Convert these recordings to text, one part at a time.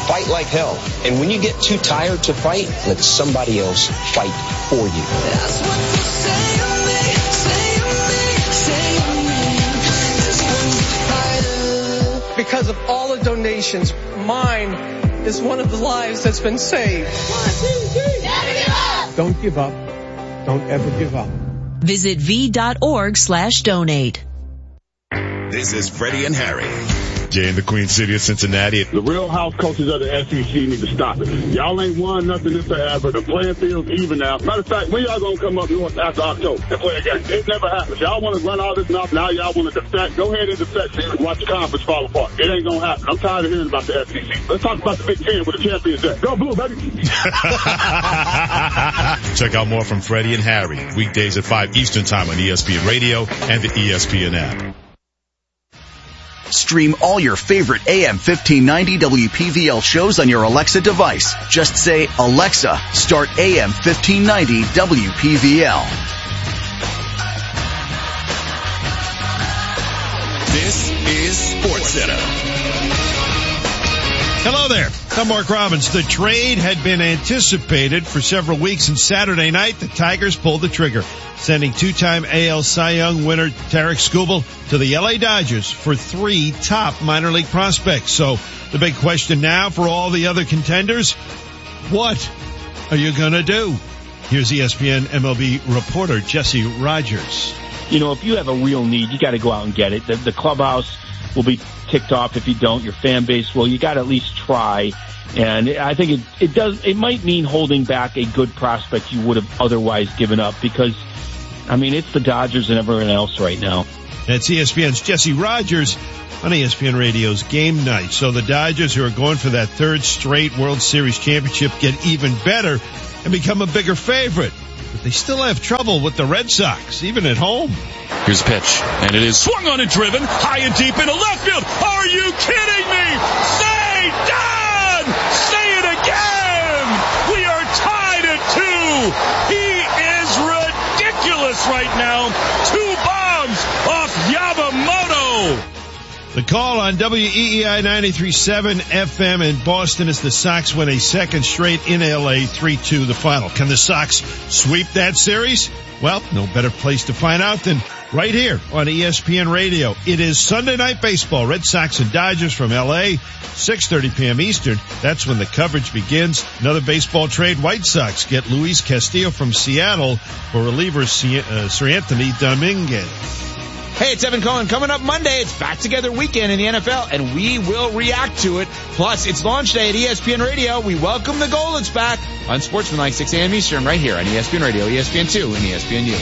fight like hell. And when you get too tired to fight, let somebody else fight for you. That's what you say to me, say to me, say to me. Because of all the donations, mine is one of the lives that's been saved. 1, 2, 3. Never give up. Don't give up. Don't ever give up. Visit v.org/donate. This is Freddie and Harry. Jay in the Queen City of Cincinnati. The real house coaches of the SEC need to stop it. Y'all ain't won nothing this forever. The playing field's even now. Matter of fact, when y'all gonna come up north after October and play a game? It never happens. Y'all want to run all this mouth. Now y'all want to defect. Go ahead and defect and watch the conference fall apart. It ain't gonna happen. I'm tired of hearing about the SEC. Let's talk about the Big Ten with the champions at. Go Blue, baby. Check out more from Freddie and Harry. Weekdays at 5 Eastern Time on ESPN Radio and the ESPN app. Stream all your favorite AM 1590 WPVL shows on your Alexa device. Just say, Alexa, start AM 1590 WPVL. This is SportsCenter. Hello there. I'm Mark Robbins. The trade had been anticipated for several weeks, and Saturday night, the Tigers pulled the trigger, sending two-time AL Cy Young winner Tarik Skubal to the LA Dodgers for 3 top minor league prospects. So the big question now for all the other contenders, what are you going to do? Here's ESPN MLB reporter Jesse Rogers. You know, if you have a real need, you got to go out and get it. The clubhouse will be ticked off if you don't. Your fan base will. You got to at least try. And I think it might mean holding back a good prospect you would have otherwise given up because, I mean, it's the Dodgers and everyone else right now. That's ESPN's Jesse Rogers on ESPN Radio's Game Night. So the Dodgers, who are going for that 3rd straight World Series championship, get even better and become a bigger favorite. But they still have trouble with the Red Sox, even at home. Here's a pitch, and it is swung on and driven, high and deep into left field. Are you kidding me? Say done! Say it again! We are tied at 2. He is ridiculous right now. 2 bombs off Yamamoto. The call on WEEI 93.7 FM in Boston is the Sox win a 2nd straight in LA, 3-2 the final. Can the Sox sweep that series? Well, no better place to find out than right here on ESPN Radio. It is Sunday Night Baseball, Red Sox and Dodgers from LA, 6:30 p.m. Eastern. That's when the coverage begins. Another baseball trade. White Sox get Luis Castillo from Seattle for reliever Sir Anthony Dominguez. Hey, it's Evan Cohen. Coming up Monday, it's Back Together Weekend in the NFL, and we will react to it. Plus, it's launch day at ESPN Radio. We welcome the Goldens back on Sportsmanlike, 6 a.m. Eastern, right here on ESPN Radio, ESPN2, and ESPNU.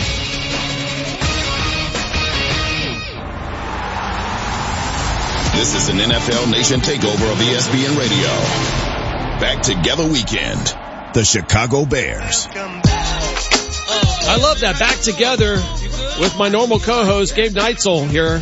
This is an NFL Nation takeover of ESPN Radio. Back Together Weekend. The Chicago Bears. I love that. Back Together with my normal co-host, Gabe Neitzel here.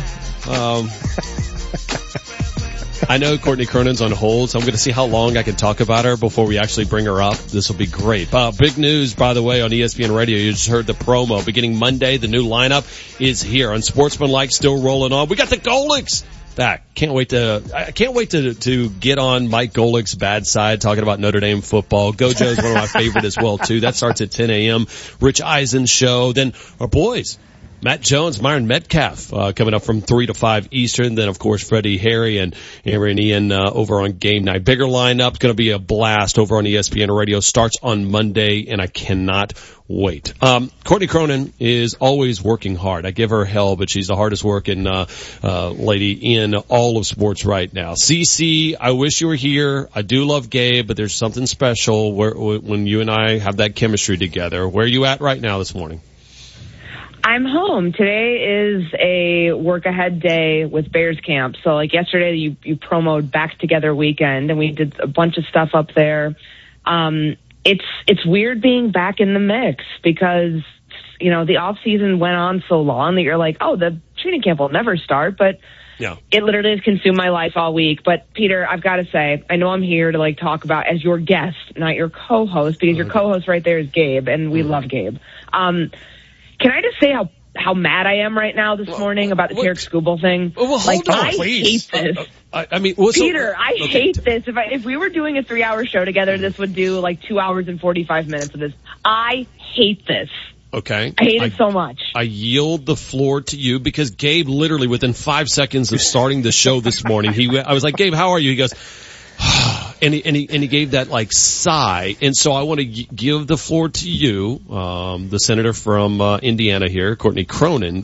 I know Courtney Cronin's on hold, so I'm going to see how long I can talk about her before we actually bring her up. This will be great. Big news, by the way, on ESPN Radio. You just heard the promo. Beginning Monday, the new lineup is here on Sportsmanlike, still rolling on. We got the Golics back. I can't wait to get on Mike Golick's bad side talking about Notre Dame football. Gojo's one of my favorite as well, too. That starts at 10 a.m. Rich Eisen's show. Then our boys, Matt Jones, Myron Metcalf, coming up from 3 to 5 Eastern. Then, of course, Freddie, Harry, and Aaron Ian over on Game Night. Bigger lineup. Going to be a blast over on ESPN Radio. Starts on Monday, and I cannot wait. Courtney Cronin is always working hard. I give her hell, but she's the hardest working lady in all of sports right now. CC, I wish you were here. I do love Gabe, but there's something special when you and I have that chemistry together. Where are you at right now this morning? I'm home. Today is a work-ahead day with Bears camp. So, like yesterday, you promoted Back Together Weekend, and we did a bunch of stuff up there. It's weird being back in the mix because, you know, the off-season went on so long that you're like, oh, the training camp will never start. But yeah, it literally has consumed my life all week. But, Peter, I've got to say, I know I'm here to, like, talk about as your guest, not your co-host, because your co-host right there is Gabe, and we love Gabe. Can I just say how how mad I am right now this morning about the Tarek Skubal thing. Well, hold on, I please. hate this. I mean, Peter, I hate this. If we were doing a 3-hour show together, this would do like 2 hours and 45 minutes of this. I hate this. Okay. I hate it so much. I yield the floor to you because Gabe literally within 5 seconds of starting the show this morning, I was like, Gabe, how are you? He goes, and he gave that like sigh. And so I want to give the floor to you, the senator from Indiana here, Courtney Cronin.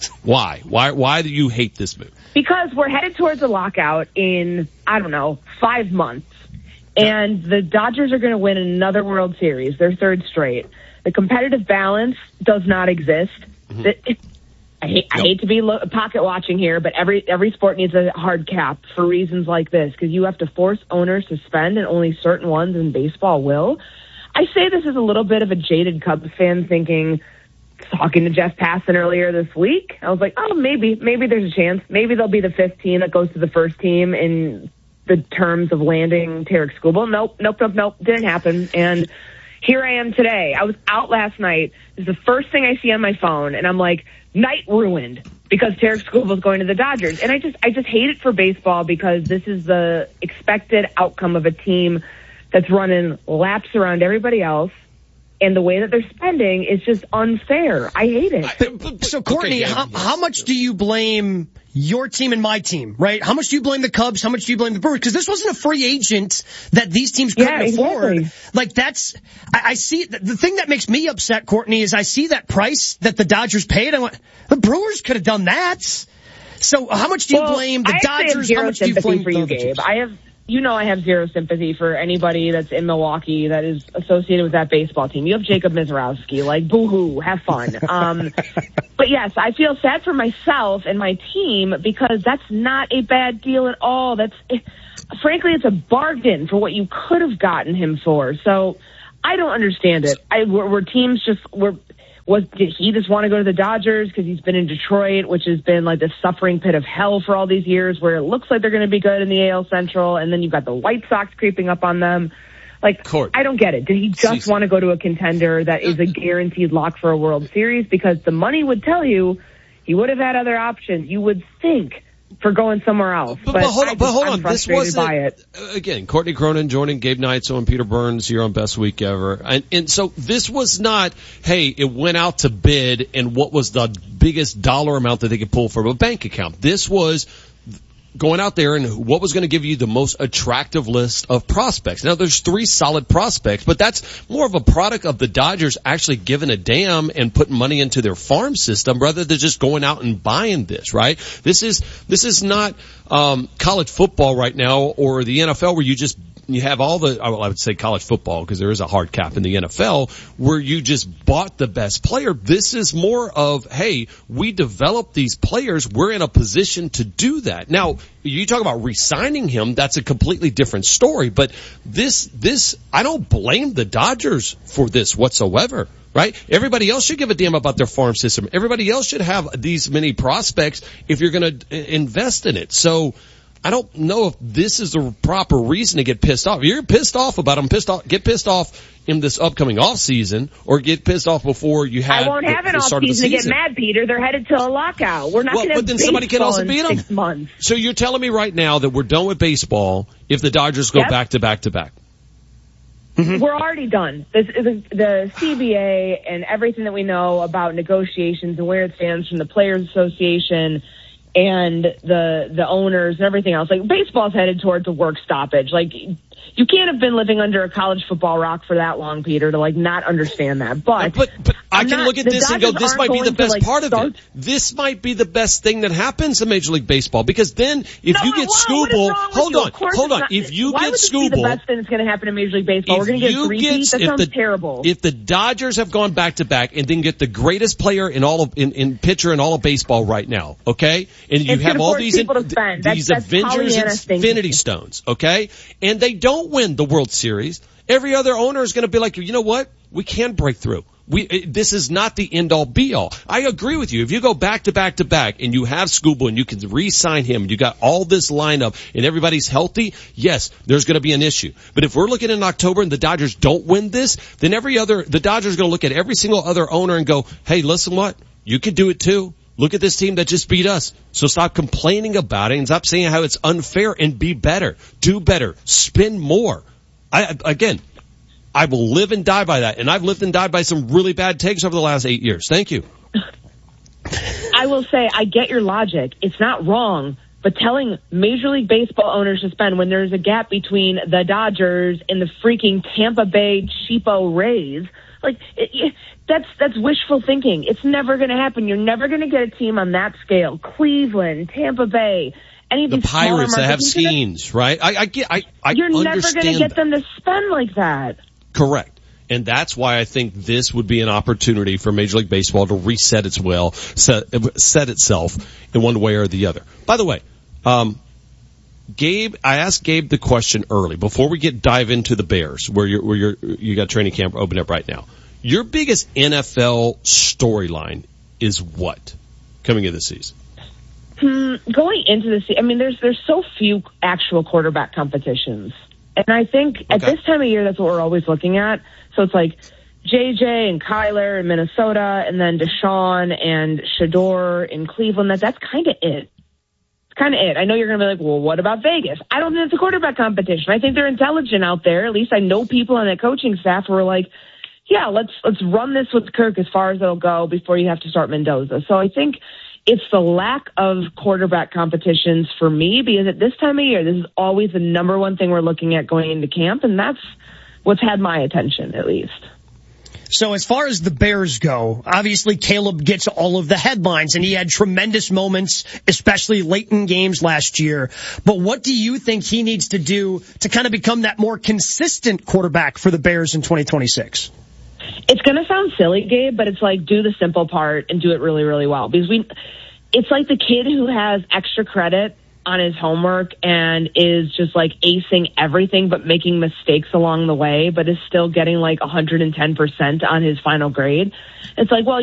Why do you hate this move? Because we're headed towards a lockout in, 5 months. And the Dodgers are going to win another World Series, their third straight. The competitive balance does not exist. Mm-hmm. I hate to be pocket watching here, but every sport needs a hard cap for reasons like this, because you have to force owners to spend, and only certain ones in baseball will. I say this is a little bit of a jaded Cubs fan thinking, talking to Jeff Passan earlier this week. I was like, oh, maybe there's a chance. Maybe they'll be the fifth team that goes to the first team in the terms of landing Tarek Skubal. Nope. Didn't happen. And here I am today. I was out last night. This is the first thing I see on my phone, and I'm like, night ruined because Tarek Skubal is going to the Dodgers. And I just hate it for baseball because this is the expected outcome of a team that's running laps around everybody else. And the way that they're spending is just unfair. I hate it. So, Courtney, how much do you blame your team and my team, right? How much do you blame the Cubs? How much do you blame the Brewers? Because this wasn't a free agent that these teams couldn't afford. Like, I see, the thing that makes me upset, Courtney, is I see that price that the Dodgers paid. I went, the Brewers could have done that. So, how much do you blame the Dodgers? How much do you blame for you, Gabe? I have zero sympathy for anybody that's in Milwaukee that is associated with that baseball team. You have Jacob Mizorowski, like, boo-hoo, have fun. But yes, I feel sad for myself and my team because that's not a bad deal at all. Frankly, it's a bargain for what you could have gotten him for. So I don't understand it. Did he just want to go to the Dodgers because he's been in Detroit, which has been like the suffering pit of hell for all these years, where it looks like they're going to be good in the AL Central, and then you've got the White Sox creeping up on them. Like, I don't get it. Did he just want to go to a contender that is a guaranteed lock for a World Series? Because the money would tell you he would have had other options, you would think, for going somewhere else. But hold on. This wasn't, again, Courtney Cronin joining Gabe Neitzel and Peter Burns here on Best Week Ever. And so this was not, hey, it went out to bid and what was the biggest dollar amount that they could pull from a bank account. This was going out there and what was going to give you the most attractive list of prospects. Now, there's 3 solid prospects, but that's more of a product of the Dodgers actually giving a damn and putting money into their farm system rather than just going out and buying this, right? This is not college football right now or the NFL where you have all I would say college football because there is a hard cap in the NFL where you just bought the best player. This is more of, hey, we developed these players. We're in a position to do that. Now, you talk about re-signing him. That's a completely different story. But this, I don't blame the Dodgers for this whatsoever. Right? Everybody else should give a damn about their farm system. Everybody else should have these many prospects if you're going to invest in it. So, I don't know if this is the proper reason to get pissed off. If you're pissed off about them, get pissed off in this upcoming off season, or get pissed off before you have. I won't have an off season to get mad, Peter. They're headed to a lockout. We're not going to have but then somebody can also beat them. 6 months. So you're telling me right now that we're done with baseball if the Dodgers go back to back to back? Mm-hmm. We're already done. The CBA and everything that we know about negotiations and where it stands from the Players Association and the owners and everything else. Like, baseball's headed towards a work stoppage. Like, you can't have been living under a college football rock for that long, Peter, to like not understand that. But I can look at this and go, this might be the best part of it. This might be the best thing that happens in Major League Baseball, because then if you get Skubal, hold on. If you get Skubal, the best thing that's going to happen in Major League Baseball, we're going to get 3 That sounds terrible. If the Dodgers have gone back to back and then get the greatest player in pitcher in all of baseball right now, okay, and you have all these Avengers Infinity Stones, okay, and they don't win the World Series, every other owner is going to be like, you know what? We can break through. This is not the end all be all. I agree with you. If you go back to back to back and you have Skubal and you can re-sign him and you got all this lineup and everybody's healthy, yes, there's going to be an issue. But if we're looking in October and the Dodgers don't win this, then the Dodgers are going to look at every single other owner and go, hey, listen what? You could do it too. Look at this team that just beat us. So stop complaining about it and stop saying how it's unfair and be better. Do better. Spend more. I will live and die by that. And I've lived and died by some really bad takes over the last 8 years. Thank you. I will say, I get your logic. It's not wrong. But telling Major League Baseball owners to spend when there's a gap between the Dodgers and the freaking Tampa Bay cheapo Rays, that's wishful thinking. It's never going to happen. You're never going to get a team on that scale. Cleveland, Tampa Bay, any of the these Pirates that have Skeens, right? You're never going to get them to spend like that. Correct. And that's why I think this would be an opportunity for Major League Baseball to reset its will, set itself in one way or the other. By the way, Gabe, I asked Gabe the question early before we dive into the Bears, where you got training camp open up right now. Your biggest NFL storyline is what coming into the season? Going into the season, I mean, there's so few actual quarterback competitions. And I think at this time of year, that's what we're always looking at. So it's like JJ and Kyler in Minnesota, and then Deshaun and Shador in Cleveland. That's kind of it. It's kind of it. I know you're going to be like, well, what about Vegas? I don't think it's a quarterback competition. I think they're intelligent out there. At least I know people on that coaching staff who are like, yeah, let's run this with Kirk as far as it'll go before you have to start Mendoza. So I think it's the lack of quarterback competitions for me, because at this time of year, this is always the number one thing we're looking at going into camp, and that's what's had my attention, at least. So as far as the Bears go, obviously Caleb gets all of the headlines, and he had tremendous moments, especially late in games last year. But what do you think he needs to do to kind of become that more consistent quarterback for the Bears in 2026? It's going to sound silly, Gabe, but it's like, do the simple part and do it really, really well. Because it's like the kid who has extra credit on his homework and is just like acing everything but making mistakes along the way, but is still getting like 110% on his final grade. It's like, well,